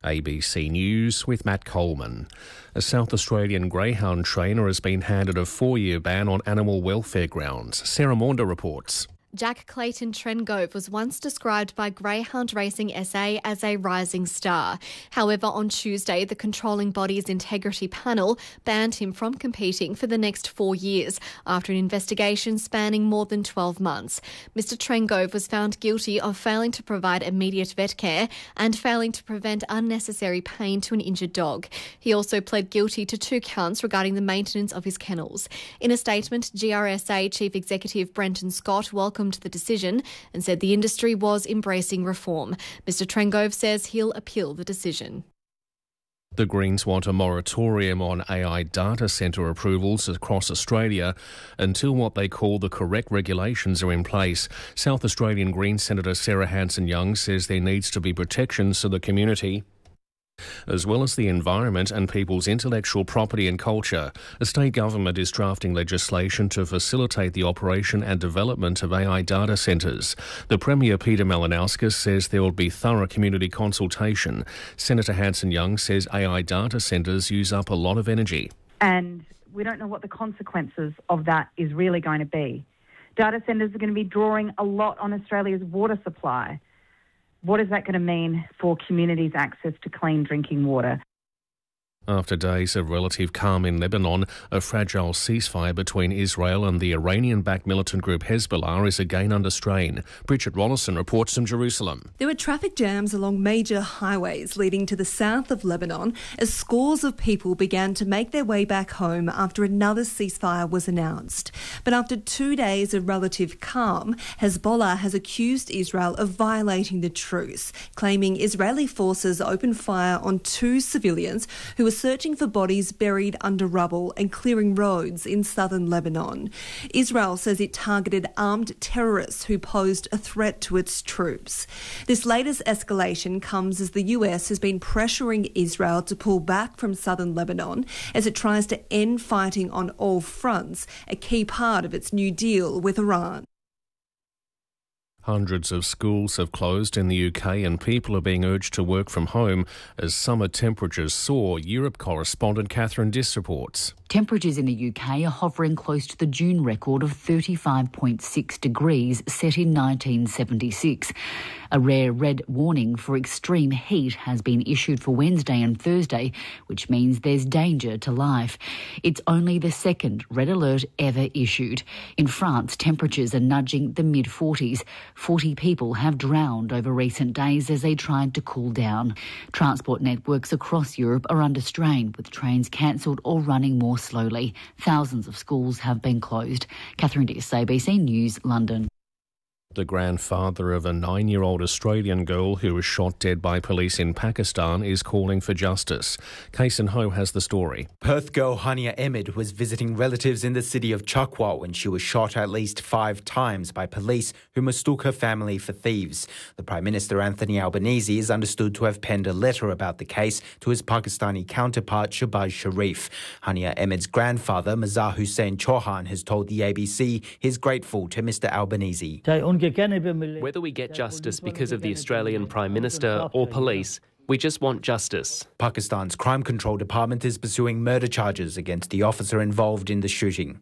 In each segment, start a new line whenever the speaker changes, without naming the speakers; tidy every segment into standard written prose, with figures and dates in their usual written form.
ABC News with Matt Coleman. A South Australian greyhound trainer has been handed a 4-year ban on animal welfare grounds. Sarah Maunder reports.
Jack Clayton Trengove was once described by Greyhound Racing SA as a rising star. However, on Tuesday, the controlling body's integrity panel banned him from competing for the next 4 years after an investigation spanning more than 12 months. Mr Trengove was found guilty of failing to provide immediate vet care and failing to prevent unnecessary pain to an injured dog. He also pled guilty to 2 counts regarding the maintenance of his kennels. In a statement, GRSA Chief Executive Brenton Scott welcomed the decision and said the industry was embracing reform. Mr Trengove says he'll appeal the decision.
The Greens want a moratorium on AI data centre approvals across Australia until what they call the correct regulations are in place. South Australian Greens Senator Sarah Hanson-Young says there needs to be protections for the community, as well as the environment and people's intellectual property and culture. The state government is drafting legislation to facilitate the operation and development of AI data centres. The Premier, Peter Malinauskas, says there will be thorough community consultation. Senator Hanson-Young says AI data centres use up a lot of energy.
And we don't know what the consequences of that is really going to be. Data centres are going to be drawing a lot on Australia's water supply. What is that going to mean for communities' access to clean drinking water?
After days of relative calm in Lebanon, a fragile ceasefire between Israel and the Iranian-backed militant group Hezbollah is again under strain. Bridget Rollison reports from Jerusalem.
There were traffic jams along major highways leading to the south of Lebanon as scores of people began to make their way back home after another ceasefire was announced. But after 2 days of relative calm, Hezbollah has accused Israel of violating the truce, claiming Israeli forces opened fire on 2 civilians who were searching for bodies buried under rubble and clearing roads in southern Lebanon. Israel says it targeted armed terrorists who posed a threat to its troops. This latest escalation comes as the US has been pressuring Israel to pull back from southern Lebanon as it tries to end fighting on all fronts, a key part of its new deal with Iran.
Hundreds of schools have closed in the UK and people are being urged to work from home as summer temperatures soar. Europe correspondent Catherine Diss reports.
Temperatures in the UK are hovering close to the June record of 35.6 degrees set in 1976. A rare red warning for extreme heat has been issued for Wednesday and Thursday, which means there's danger to life. It's only the second red alert ever issued. In France, temperatures are nudging the mid-40s. 40 people have drowned over recent days as they tried to cool down. Transport networks across Europe are under strain, with trains cancelled or running more slowly. Thousands of schools have been closed. Catherine Diss, ABC News, London.
The grandfather of a 9-year-old Australian girl who was shot dead by police in Pakistan is calling for justice. Kason Ho has the story.
Perth girl Hania Ahmed was visiting relatives in the city of Chakwa when she was shot at least 5 times by police who mistook her family for thieves. The Prime Minister Anthony Albanese is understood to have penned a letter about the case to his Pakistani counterpart Shahbaz Sharif. Hania Ahmed's grandfather Mazhar Hussain Chauhan has told the ABC he's grateful to Mr Albanese.
Whether we get justice because of the Australian Prime Minister or police, we just want justice.
Pakistan's Crime Control Department is pursuing murder charges against the officer involved in the shooting.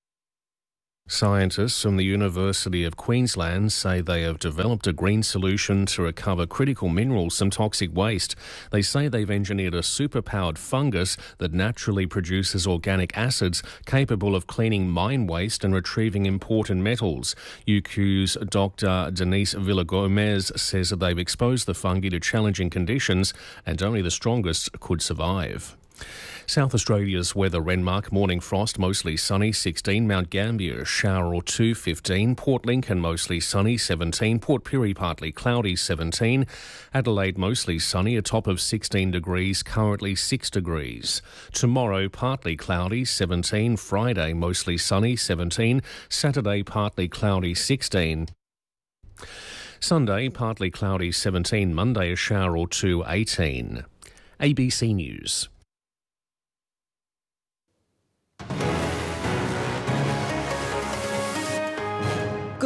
Scientists from the University of Queensland say they have developed a green solution to recover critical minerals from toxic waste. They say they've engineered a superpowered fungus that naturally produces organic acids capable of cleaning mine waste and retrieving important metals. UQ's Dr. Denise Villagomez says that they've exposed the fungi to challenging conditions and only the strongest could survive. South Australia's weather: Renmark, morning frost, mostly sunny, 16. Mount Gambier, shower or 2, 15. Port Lincoln, mostly sunny, 17. Port Pirie, partly cloudy, 17. Adelaide, mostly sunny, a top of 16 degrees, currently 6 degrees. Tomorrow, partly cloudy, 17. Friday, mostly sunny, 17. Saturday, partly cloudy, 16. Sunday, partly cloudy, 17. Monday, a shower or 2, 18. ABC News.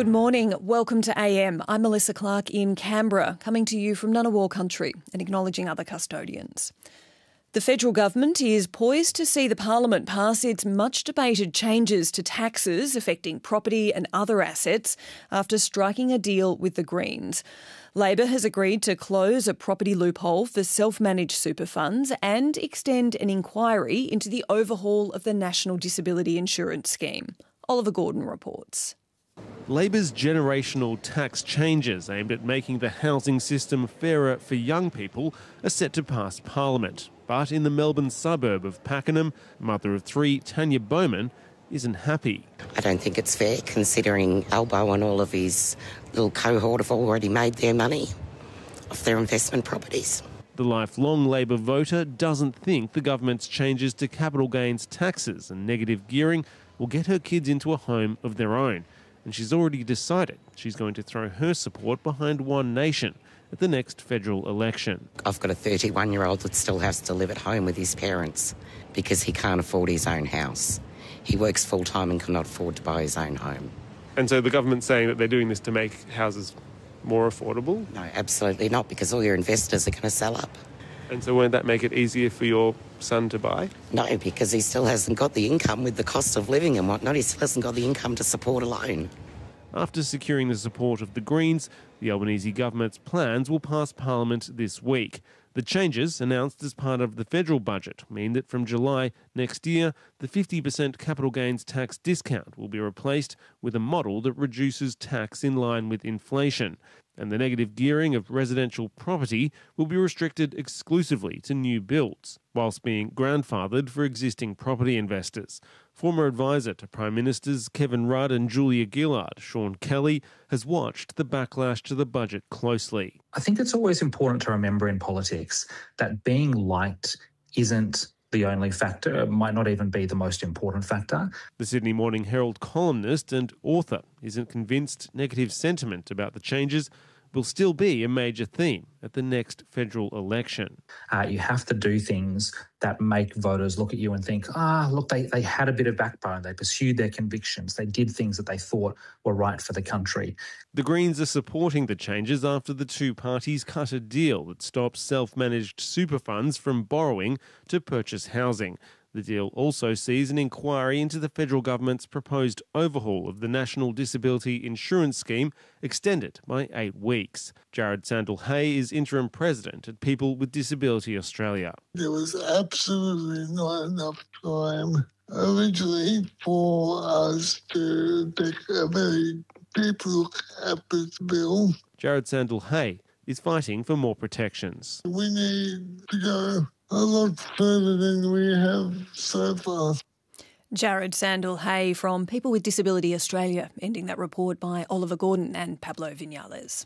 Good morning. Welcome to AM. I'm Melissa Clark in Canberra, coming to you from Ngunnawal country and acknowledging other custodians. The federal government is poised to see the parliament pass its much-debated changes to taxes affecting property and other assets after striking a deal with the Greens. Labor has agreed to close a property loophole for self-managed super funds and extend an inquiry into the overhaul of the National Disability Insurance Scheme. Oliver Gordon reports.
Labor's generational tax changes aimed at making the housing system fairer for young people are set to pass Parliament. But in the Melbourne suburb of Pakenham, mother of three, Tanya Bowman, isn't happy.
I don't think it's fair, considering Albo and all of his little cohort have already made their money off their investment properties.
The lifelong Labor voter doesn't think the government's changes to capital gains taxes and negative gearing will get her kids into a home of their own. And she's already decided she's going to throw her support behind One Nation at the next federal election.
I've got a 31-year-old that still has to live at home with his parents because he can't afford his own house. He works full-time and cannot afford to buy his own home.
And so the government's saying that they're doing this to make houses more affordable?
No, absolutely not, because all your investors are going to sell up.
And so won't that make it easier for your son to buy?
No, because he still hasn't got the income with the cost of living and whatnot. He still hasn't got the income to support a loan.
After securing the support of the Greens, the Albanese government's plans will pass Parliament this week. The changes, announced as part of the federal budget, mean that from July next year, the 50% capital gains tax discount will be replaced with a model that reduces tax in line with inflation. And the negative gearing of residential property will be restricted exclusively to new builds, whilst being grandfathered for existing property investors. Former advisor to Prime Ministers Kevin Rudd and Julia Gillard, Sean Kelly, has watched the backlash to the budget closely.
I think it's always important to remember in politics that being liked isn't the only factor. It might not even be the most important factor.
The Sydney Morning Herald columnist and author isn't convinced negative sentiment about the changes will still be a major theme at the next federal election.
You have to do things that make voters look at you and think, look, they had a bit of backbone. They pursued their convictions. They did things that they thought were right for the country.
The Greens are supporting the changes after the two parties cut a deal that stops self-managed super funds from borrowing to purchase housing. The deal also sees an inquiry into the federal government's proposed overhaul of the National Disability Insurance Scheme extended by 8 weeks. Jared Sandel-Hay is interim president at People with Disability Australia.
There was absolutely not enough time originally for us to take a very deep look at this bill.
Jared Sandel-Hay is fighting for more protections.
We need to go a lot further than we have so far.
Jared Sandel-Hay from People with Disability Australia, ending that report by Oliver Gordon and Pablo Vinales.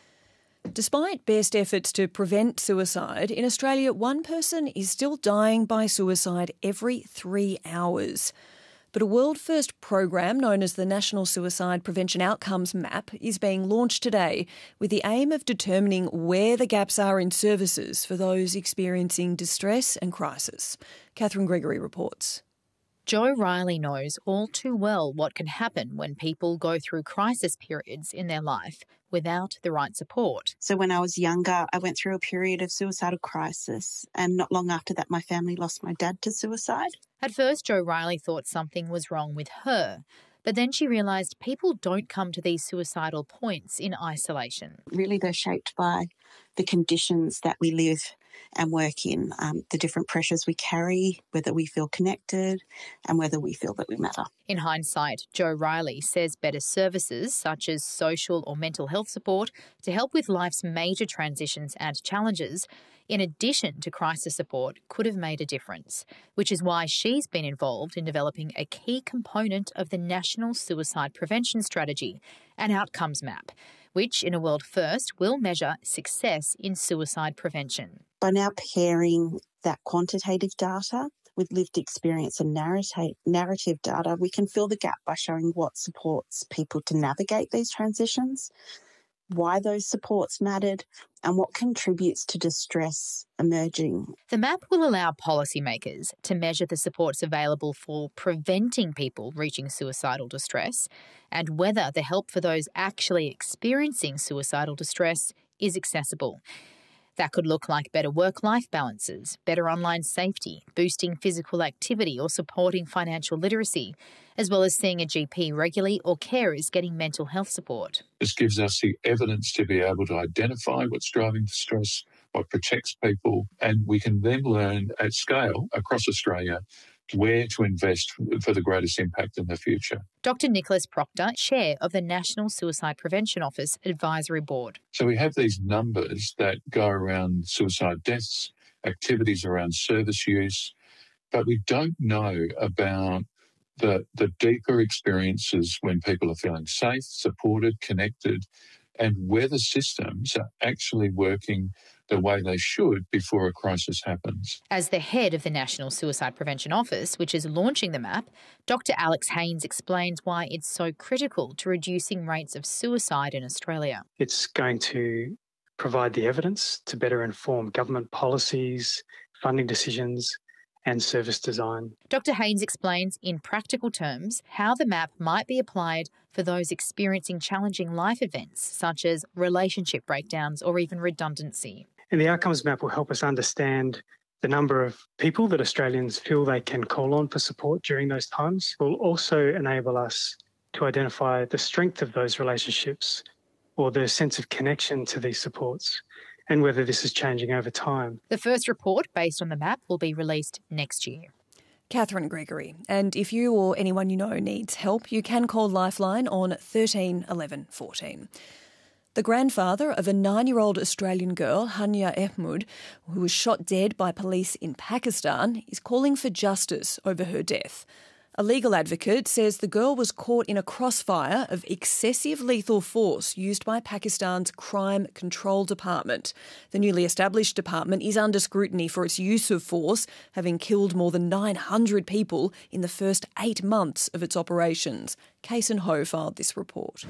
Despite best efforts to prevent suicide, in Australia, one person is still dying by suicide every 3 hours. But a world-first program known as the National Suicide Prevention Outcomes Map is being launched today with the aim of determining where the gaps are in services for those experiencing distress and crisis. Catherine Gregory reports.
Jo Riley knows all too well what can happen when people go through crisis periods in their life without the right support.
So when I was younger, I went through a period of suicidal crisis, and not long after that, my family lost my dad to suicide.
At first, Jo Riley thought something was wrong with her, but then she realised people don't come to these suicidal points in isolation.
Really, they're shaped by the conditions that we live and work in, the different pressures we carry, whether we feel connected and whether we feel that we matter.
In hindsight, Jo Riley says better services such as social or mental health support to help with life's major transitions and challenges, in addition to crisis support, could have made a difference, which is why she's been involved in developing a key component of the National Suicide Prevention Strategy, an outcomes map, which, in a world first, will measure success in suicide prevention.
By now pairing that quantitative data with lived experience and narrative data, we can fill the gap by showing what supports people to navigate these transitions. why those supports mattered, and what contributes to distress emerging.
The map will allow policymakers to measure the supports available for preventing people reaching suicidal distress and whether the help for those actually experiencing suicidal distress is accessible. That could look like better work-life balances, better online safety, boosting physical activity or supporting financial literacy, as well as seeing a GP regularly or carers getting mental health support.
This gives us the evidence to be able to identify what's driving distress, what protects people, and we can then learn at scale across Australia where to invest for the greatest impact in the future.
Dr. Nicholas Proctor, Chair of the National Suicide Prevention Office Advisory Board.
So we have these numbers that go around suicide deaths, activities around service use, but we don't know about the deeper experiences when people are feeling safe, supported, connected, and whether systems are actually working the way they should before a crisis happens.
As the head of the National Suicide Prevention Office, which is launching the map, Dr. Alex Haynes explains why it's so critical to reducing rates of suicide in Australia.
It's going to provide the evidence to better inform government policies, funding decisions, and service design.
Dr. Haynes explains in practical terms how the map might be applied for those experiencing challenging life events such as relationship breakdowns or even redundancy.
And the outcomes map will help us understand the number of people that Australians feel they can call on for support during those times. It will also enable us to identify the strength of those relationships or the sense of connection to these supports, and whether this is changing over time.
The first report based on the map will be released next year.
Catherine Gregory. And if you or anyone you know needs help, you can call Lifeline on 13 11 14. The grandfather of a 9-year-old Australian girl, Hania Ahmed, who was shot dead by police in Pakistan, is calling for justice over her death. A legal advocate says the girl was caught in a crossfire of excessive lethal force used by Pakistan's Crime Control Department. The newly established department is under scrutiny for its use of force, having killed more than 900 people in the first 8 months of its operations. Kason Ho filed this report.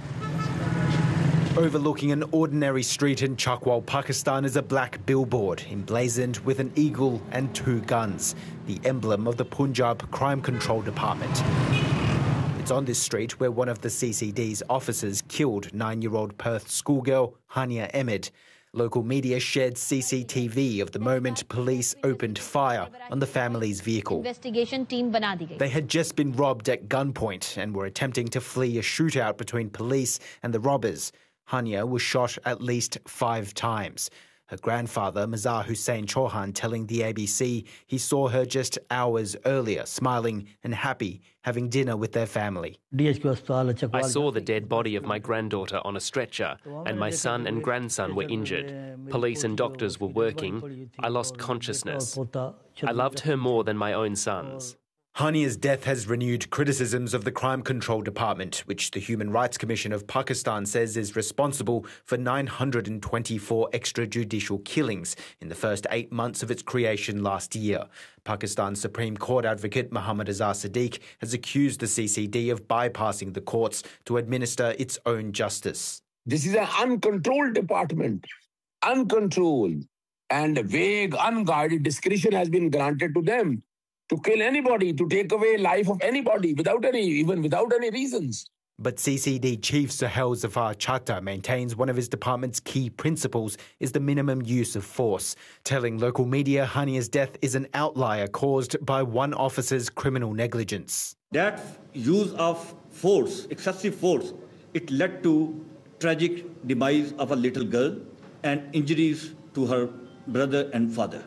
Overlooking an ordinary street in Chakwal, Pakistan is a black billboard emblazoned with an eagle and 2 guns, the emblem of the Punjab Crime Control Department. It's on this street where one of the CCD's officers killed 9-year-old Perth schoolgirl Hania Ahmed. Local media shared CCTV of the moment police opened fire on the family's vehicle.
Investigation team bana di gayi.
They had just been robbed at gunpoint and were attempting to flee a shootout between police and the robbers. Hania was shot at least 5 times. Her grandfather, Mazhar Hussain Chauhan, telling the ABC he saw her just hours earlier, smiling and happy, having dinner with their family.
I saw the dead body of my granddaughter on a stretcher, and my son and grandson were injured. Police and doctors were working. I lost consciousness. I loved her more than my own sons.
Hania's death has renewed criticisms of the Crime Control Department, which the Human Rights Commission of Pakistan says is responsible for 924 extrajudicial killings in the first 8 months of its creation last year. Pakistan's Supreme Court advocate Muhammad Azhar Siddique has accused the CCD of bypassing the courts to administer its own justice.
This is an uncontrolled department, uncontrolled, and vague, unguided discretion has been granted to them to kill anybody, to take away life of anybody without any reasons.
But CCD Chief Sohail Zafar Chatta maintains one of his department's key principles is the minimum use of force, telling local media Hania's death is an outlier caused by one officer's criminal negligence.
That use of force, excessive force, it led to tragic demise of a little girl and injuries to her brother and father.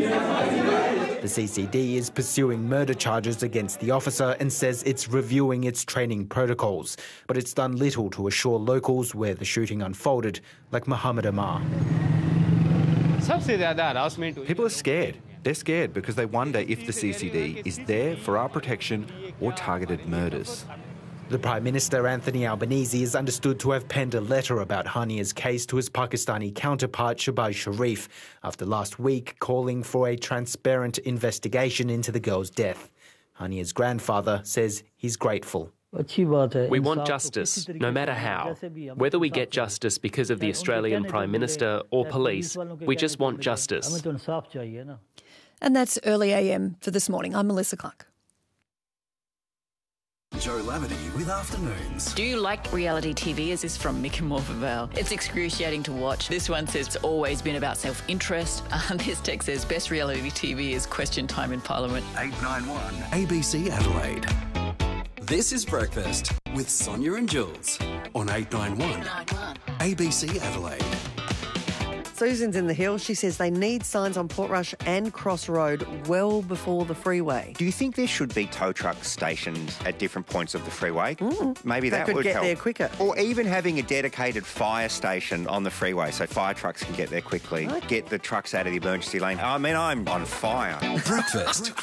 The CCD is pursuing murder charges against the officer and says it's reviewing its training protocols, but it's done little to assure locals where the shooting unfolded, like Muhammad Amar.
People are scared. They're scared because they wonder if the CCD is there for our protection or targeted murders.
The Prime Minister, Anthony Albanese, is understood to have penned a letter about Hania's case to his Pakistani counterpart, Shehbaz Sharif, after last week calling for a transparent investigation into the girl's death. Hania's grandfather says he's grateful.
We want justice, no matter how. Whether we get justice because of the Australian Prime Minister or police, we just want justice.
And that's Early AM for this morning. I'm Melissa Clark.
Joe Lavity with Afternoons.
Do you like reality TV? This is from Mick and Morphettvale. It's excruciating to watch. This one says it's always been about self-interest. This text says best reality TV is Question Time in Parliament.
891 ABC Adelaide. This is Breakfast with Sonia and Jules on 891 ABC Adelaide.
Susan's in the hills. She says they need signs on Portrush and Cross Road well before the freeway.
Do you think there should be tow trucks stationed at different points of the freeway? Maybe that would
could get
help.
there quicker.
Or even having a dedicated fire station on the freeway so fire trucks can get there quickly, get the trucks out of the emergency lane. I mean, I'm on fire.
Breakfast.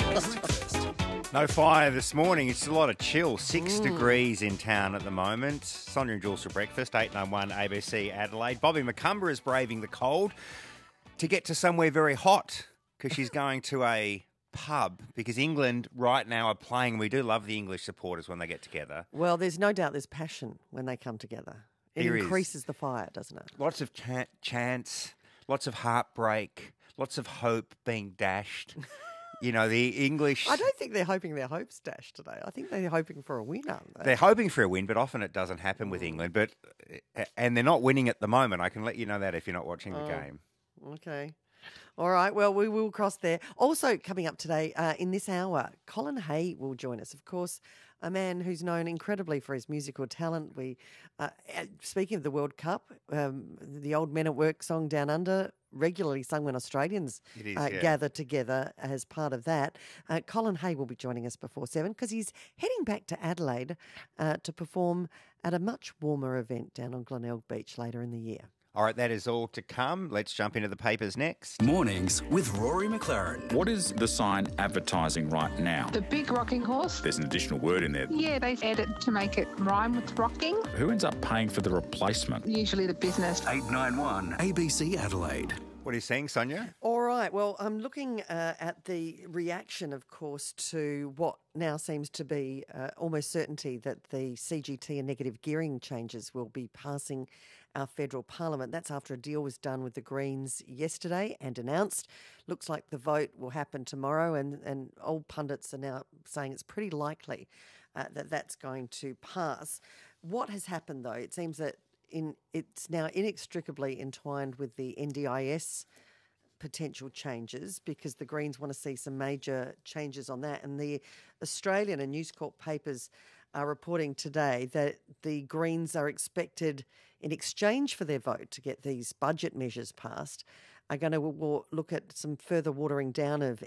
No fire this morning. It's a lot of chill. 6 degrees in town at the moment. Sonia and Jules for breakfast, 891 ABC Adelaide. Bobby McCumber is braving the cold to get to somewhere very hot because she's going to a pub because England right now are playing. We do love the English supporters when they get together.
Well, there's no doubt there's passion when they come together. It
There is.
increases the fire, doesn't it?
Lots of chants, lots of heartbreak, lots of hope being dashed. You know, the English...
I don't think they're hoping their hopes dashed today. I think they're hoping for a win, aren't they?
They're hoping for a win, but often it doesn't happen with England. And they're not winning at the moment. I can let you know that if you're not watching the game.
Okay. All right. Well, we will cross there. Also coming up today in this hour, Colin Hay will join us. Of course, a man who's known incredibly for his musical talent. Speaking of the World Cup, the Old Men at Work song Down Under, regularly sung when Australians gather together as part of that. Colin Hay will be joining us before 7 because he's heading back to Adelaide to perform at a much warmer event down on Glenelg Beach later in the year.
All right, that is all to come. Let's jump into the papers next.
Mornings with Rory McLaren.
What is the sign advertising right now?
The big rocking horse.
There's an additional word in there.
Yeah, they add it to make it rhyme with rocking.
Who ends up paying for the replacement?
Usually the business.
891 ABC Adelaide.
What are you saying, Sonia?
All right. Well, I'm looking at the reaction, of course, to what now seems to be almost certainty that the CGT and negative gearing changes will be passing our federal parliament. That's after a deal was done with the Greens yesterday and announced. Looks like the vote will happen tomorrow, and all pundits are now saying it's pretty likely that that's going to pass. What has happened, though? It seems that it's now inextricably entwined with the NDIS potential changes because the Greens want to see some major changes on that. And the Australian and News Corp papers are reporting today that the Greens are expected, in exchange for their vote to get these budget measures passed, are going to look at some further watering down of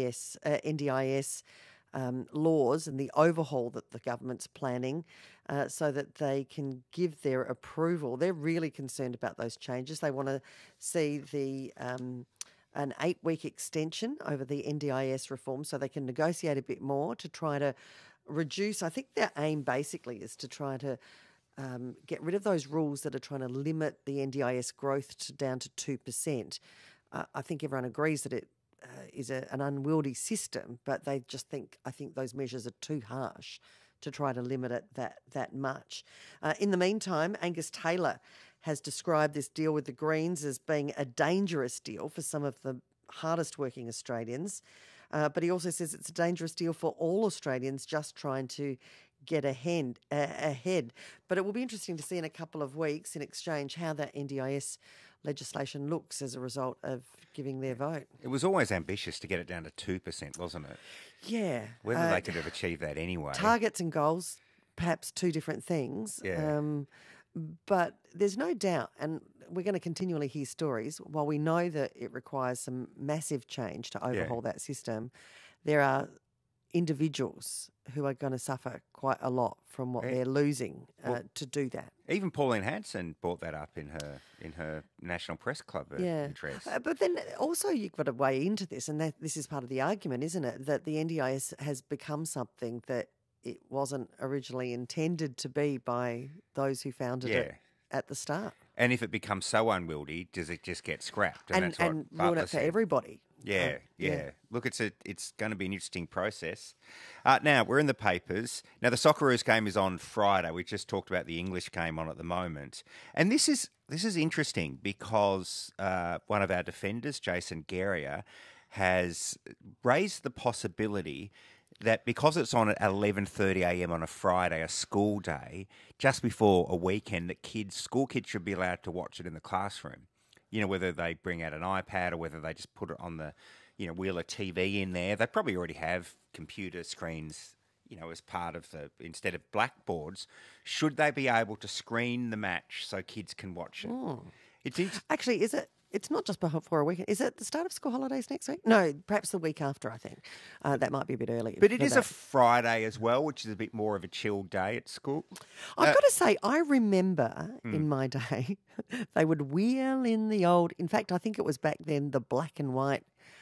NDIS laws and the overhaul that the government's planning so that they can give their approval. They're really concerned about those changes. They want to see an 8-week extension over the NDIS reform so they can negotiate a bit more to try to reduce. I think their aim basically is to try to get rid of those rules that are trying to limit the NDIS growth down to 2%. I think everyone agrees that it is an unwieldy system, but I think those measures are too harsh to try to limit it that much. In the meantime, Angus Taylor has described this deal with the Greens as being a dangerous deal for some of the hardest working Australians, but he also says it's a dangerous deal for all Australians just trying to get ahead. But it will be interesting to see in a couple of weeks in exchange how that NDIS legislation looks as a result of giving their vote.
It was always ambitious to get it down to 2%, wasn't it?
Yeah.
Whether they could have achieved that anyway.
Targets and goals, perhaps two different things.
Yeah.
But there's no doubt, and we're going to continually hear stories, while we know that it requires some massive change to overhaul that system, there are individuals who are going to suffer quite a lot from what they're losing to do that.
Even Pauline Hanson brought that up in her National Press Club address.
But then also you've got to weigh into this, and this is part of the argument, isn't it, that the NDIS has become something that it wasn't originally intended to be by those who founded it at the start.
And if it becomes so unwieldy, does it just get scrapped?
And ruin it for everybody.
Yeah. Look, it's going to be an interesting process. Now, we're in the papers. Now, the Socceroos game is on Friday. We just talked about the English game on at the moment. And this is interesting because one of our defenders, Jason Guerrier, has raised the possibility that because it's on at 11:30am on a Friday, a school day, just before a weekend, that school kids should be allowed to watch it in the classroom. You know, whether they bring out an iPad or whether they just put it on the, wheel a TV in there. They probably already have computer screens, as part of instead of blackboards. Should they be able to screen the match so kids can watch it?
Oh. Actually, is it? It's not just before a weekend. Is it the start of school holidays next week? No, perhaps the week after, I think. That might be a bit early.
But it is a Friday as well, which is a bit more of a chill day at school.
I've got to say, I remember in my day, they would wheel in the old, in fact, I think it was back then, the black and white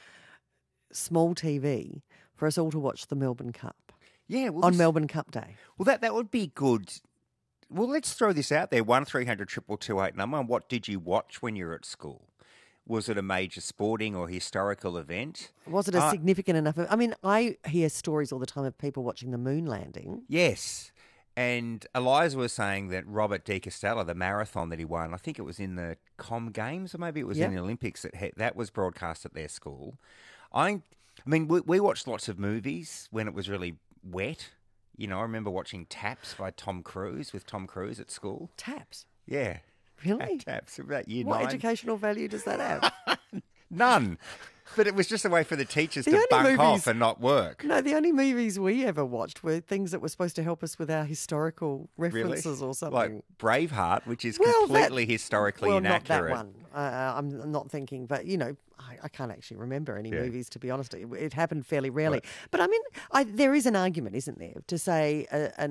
small TV for us all to watch the Melbourne Cup.
Yeah.
On Melbourne Cup Day.
Well, that would be good. Well, let's throw this out there. 1300 222 number. What did you watch when you were at school? Was it a major sporting or historical event?
Was it a significant enough? I mean, I hear stories all the time of people watching the moon landing.
Yes. And Eliza was saying that Robert De Castella, the marathon that he won, I think it was in the Com Games or maybe it was in the Olympics, that was broadcast at their school. I mean, we watched lots of movies when it was really wet. I remember watching Taps by Tom Cruise with Tom Cruise at school.
Taps?
Yeah.
Really?
Taps, about year 9.
What educational value does that have?
None. But it was just a way for the teachers to bunk off and not work.
No, the only movies we ever watched were things that were supposed to help us with our historical references or something.
Like Braveheart, which is completely historically inaccurate.
Not that one. I'm not thinking, but, I can't actually remember any movies, to be honest. It happened fairly rarely. Right. But, I mean, there is an argument, isn't there, to say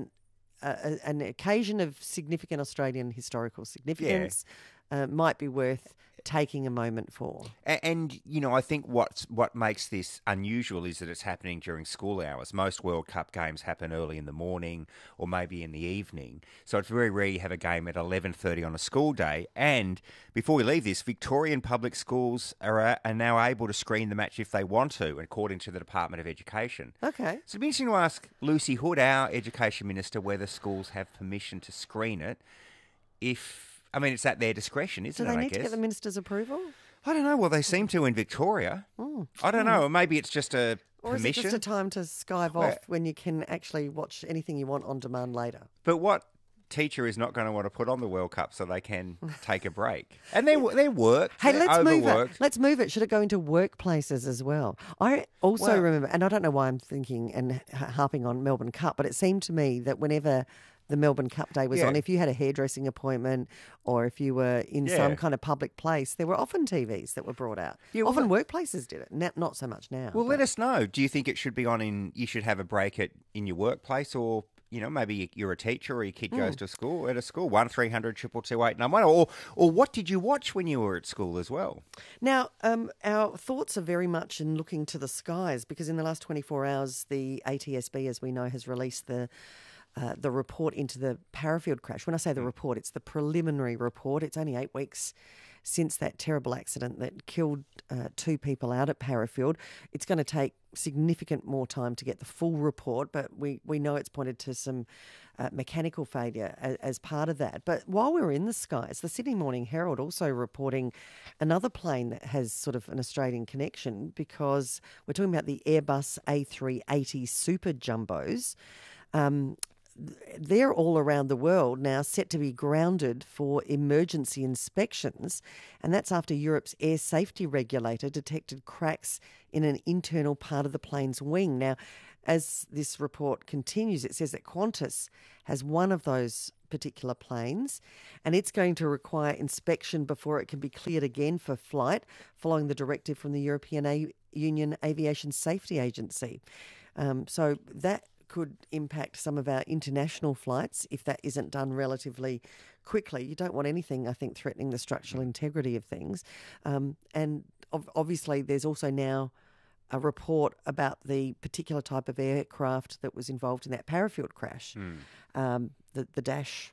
an occasion of significant Australian historical significance might be worth taking a moment for.
And I think what makes this unusual is that it's happening during school hours. Most World Cup games happen early in the morning or maybe in the evening. So it's very rare you have a game at 11:30 on a school day. And before we leave this, Victorian public schools are now able to screen the match if they want to, according to the Department of Education.
Okay.
So it'd be interesting to ask Lucy Hood, our Education Minister, whether schools have permission to screen it. It's at their discretion, isn't it, I guess?
Do they need to get the minister's approval?
I don't know. Well, they seem to in Victoria. I don't know. Maybe it's just a
or
permission.
Or is it just a time to skive off when you can actually watch anything you want on demand later?
But what teacher is not going to want to put on the World Cup so they can take a break? And they work.
Hey, let's move it. Should it go into workplaces as well? I also remember, and I don't know why I'm thinking and harping on Melbourne Cup, but it seemed to me that whenever the Melbourne Cup Day was on, if you had a hairdressing appointment or if you were in some kind of public place, there were often TVs that were brought out. Yeah, often workplaces did it, not so much now.
Well, let us know. Do you think it should be on you should have a break in your workplace, or maybe you're a teacher or your kid goes to school 1300 222 891, or what did you watch when you were at school as well?
Now, our thoughts are very much in looking to the skies, because in the last 24 hours, the ATSB, as we know, has released the report into the Parafield crash. When I say the report, it's the preliminary report. It's only 8 weeks since that terrible accident that killed 2 people out at Parafield. It's going to take significant more time to get the full report, but we know it's pointed to some mechanical failure as part of that. But while we were in the skies, the Sydney Morning Herald also reporting another plane that has sort of an Australian connection, because we're talking about the Airbus A380 Super Jumbos. They're all around the world now set to be grounded for emergency inspections, and that's after Europe's air safety regulator detected cracks in an internal part of the plane's wing. Now, as this report continues, it says that Qantas has one of those particular planes, and it's going to require inspection before it can be cleared again for flight, following the directive from the European Union Aviation Safety Agency. So that could impact some of our international flights if that isn't done relatively quickly. You don't want anything, I think, threatening the structural integrity of things. And obviously there's also now a report about the particular type of aircraft that was involved in that Parafield crash, the Dash